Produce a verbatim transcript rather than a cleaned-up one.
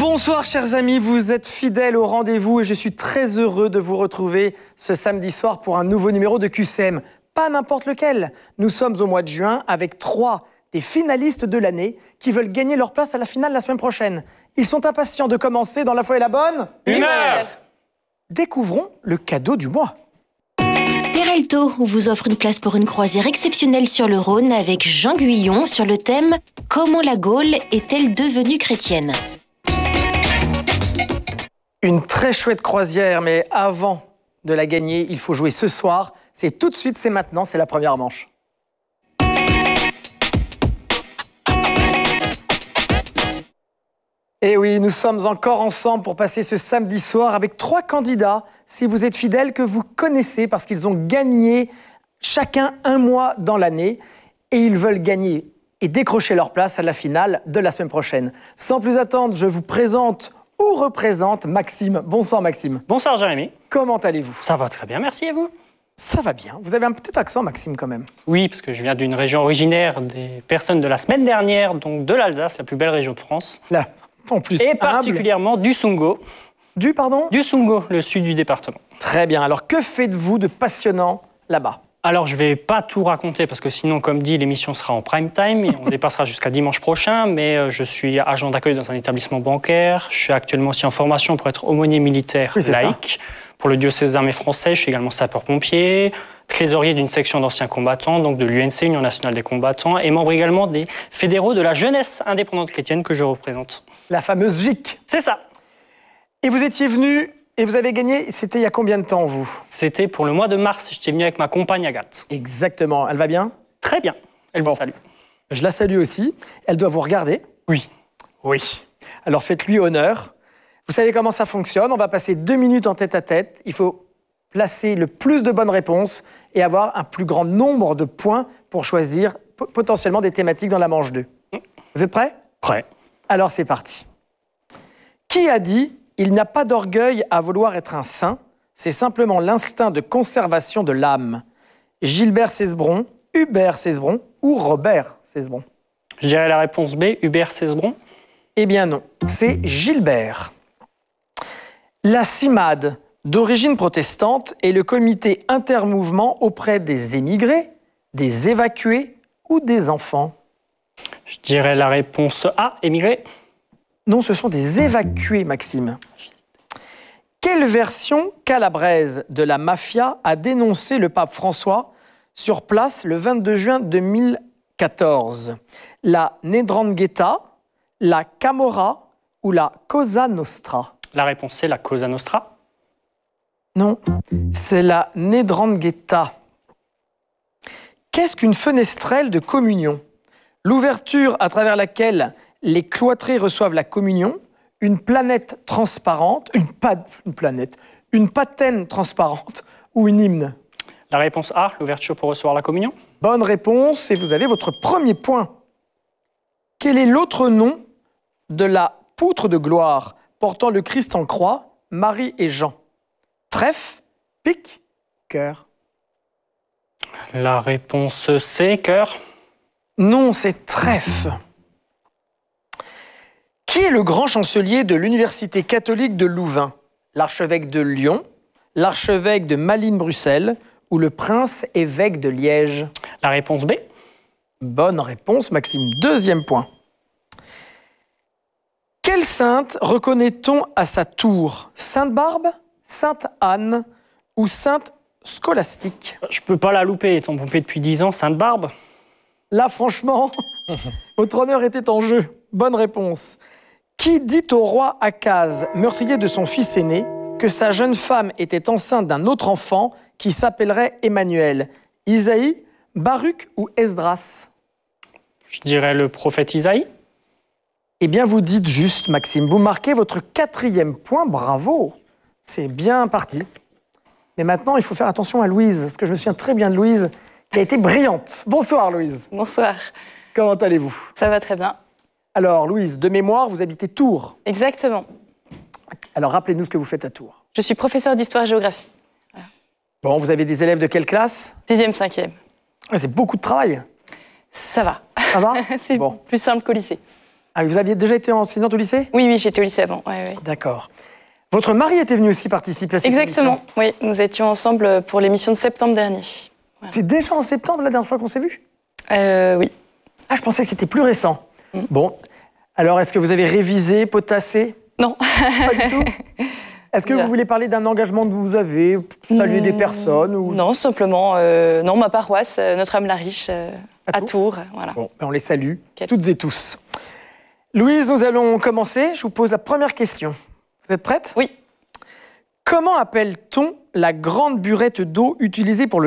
Bonsoir chers amis, vous êtes fidèles au rendez-vous et je suis très heureux de vous retrouver ce samedi soir pour un nouveau numéro de Q C M. Pas n'importe lequel. Nous sommes au mois de juin avec trois des finalistes de l'année qui veulent gagner leur place à la finale la semaine prochaine. Ils sont impatients de commencer dans la foi et la bonne humeur. Découvrons le cadeau du mois. Peralto vous offre une place pour une croisière exceptionnelle sur le Rhône avec Jean Guyon sur le thème « Comment la Gaule est-elle devenue chrétienne ?» Une très chouette croisière, mais avant de la gagner, il faut jouer ce soir. C'est tout de suite, c'est maintenant, c'est la première manche. Et oui, nous sommes encore ensemble pour passer ce samedi soir avec trois candidats, si vous êtes fidèles, que vous connaissez parce qu'ils ont gagné chacun un mois dans l'année et ils veulent gagner et décrocher leur place à la finale de la semaine prochaine. Sans plus attendre, je vous présente ou représente Maxime. Bonsoir Maxime. Bonsoir Jérémy. Comment allez-vous? Ça va très bien, merci, et vous? Ça va bien. Vous avez un petit accent Maxime quand même. Oui, parce que je viens d'une région originaire des personnes de la semaine dernière, donc de l'Alsace, la plus belle région de France. Là, en plus. Et humble. particulièrement du Sungo. Du pardon? Du Sungo, le sud du département. Très bien. Alors que faites-vous de passionnant là-bas? Alors, je ne vais pas tout raconter parce que sinon, comme dit, l'émission sera en prime time et on dépassera jusqu'à dimanche prochain. Mais je suis agent d'accueil dans un établissement bancaire. Je suis actuellement aussi en formation pour être aumônier militaire oui, laïque pour le diocèse armé français. Je suis également sapeur-pompier, trésorier d'une section d'anciens combattants, donc de l'U N C, Union nationale des combattants, et membre également des fédéraux de la jeunesse indépendante chrétienne que je représente. La fameuse J I C. C'est ça. Et vous étiez venu et vous avez gagné, c'était il y a combien de temps, vous? C'était pour le mois de mars. J'étais venu avec ma compagne Agathe. Exactement. Elle va bien? Très bien. Elle vous salue. Je la salue aussi. Elle doit vous regarder? Oui. Oui. Alors faites-lui honneur. Vous savez comment ça fonctionne. On va passer deux minutes en tête-à-tête. Il faut placer le plus de bonnes réponses et avoir un plus grand nombre de points pour choisir p- potentiellement des thématiques dans la manche deux. Vous êtes prêts? Prêt. Alors c'est parti. Qui a dit « Il n'y a pas d'orgueil à vouloir être un saint, c'est simplement l'instinct de conservation de l'âme » Gilbert Cesbron, Hubert Cesbron ou Robert Cesbron? Je dirais la réponse B, Hubert Cesbron. Eh bien non, c'est Gilbert. La CIMAD, d'origine protestante, est le comité intermouvement auprès des émigrés, des évacués ou des enfants. Je dirais la réponse A, émigré. Non, ce sont des évacués, Maxime. Quelle version calabraise de la mafia a dénoncé le pape François sur place le vingt-deux juin deux mille quatorze? La Ndrangheta, la Camorra ou la Cosa Nostra? La réponse C, la Cosa Nostra. Non, c'est la Ndrangheta. Qu'est-ce qu'une fenestrelle de communion? L'ouverture à travers laquelle les cloîtrés reçoivent la communion, une planète transparente, une, pa- une planète, une patène transparente ou une hymne? La réponse A, l'ouverture pour recevoir la communion. Bonne réponse et vous avez votre premier point. Quel est l'autre nom de la poutre de gloire portant le Christ en croix, Marie et Jean? Trèfle, pique, cœur? La réponse C, cœur. Non, c'est trèfle. Qui est le grand chancelier de l'Université catholique de Louvain? L'archevêque de Lyon, l'archevêque de Malines-Bruxelles ou le prince-évêque de Liège? La réponse B. Bonne réponse, Maxime. Deuxième point. Quelle sainte reconnaît-on à sa tour? Sainte-Barbe, Sainte-Anne ou Sainte Scolastique? Je peux pas la louper, étant pompé depuis dix ans, Sainte-Barbe. Là, franchement, votre honneur était en jeu. Bonne réponse. Qui dit au roi Akaz, meurtrier de son fils aîné, que sa jeune femme était enceinte d'un autre enfant qui s'appellerait Emmanuel? Isaïe, Baruch ou Esdras? Je dirais le prophète Isaïe. Eh bien, vous dites juste, Maxime. Vous marquez votre quatrième point. Bravo. C'est bien parti. Mais maintenant, il faut faire attention à Louise, parce que je me souviens très bien de Louise, qui a été brillante. Bonsoir, Louise. Bonsoir. Comment allez-vous? Ça va très bien. Alors, Louise, de mémoire, vous habitez Tours. Exactement. Alors, rappelez-nous ce que vous faites à Tours. Je suis professeure d'histoire-géographie. Voilà. Bon, vous avez des élèves de quelle classe? Sixième, cinquième. Ouais, c'est beaucoup de travail. Ça va. Ça va? C'est Bon. plus simple qu'au lycée. Ah, vous aviez déjà été enseignante au lycée? Oui, oui, j'étais au lycée avant. Ouais, ouais. D'accord. Votre mari était venu aussi participer à cette Exactement, émission. oui. Nous étions ensemble pour l'émission de septembre dernier. Voilà. C'est déjà en septembre, la dernière fois qu'on s'est vu? Euh, oui. Ah, je pensais que c'était plus récent. Mm. Bon, alors est-ce que vous avez révisé, potassé? Non. Pas du tout. Est-ce que Voilà. vous voulez parler d'un engagement que vous avez, saluer des personnes ou... Non, simplement, euh, non, ma paroisse, euh, Notre-Dame-la-Riche, euh, À à Tours. Tours. Voilà. Bon, ben on les salue, Quel- toutes et tous. Louise, nous allons commencer. Je vous pose la première question. Vous êtes prête? Oui. Comment appelle-t-on la grande burette d'eau utilisée pour le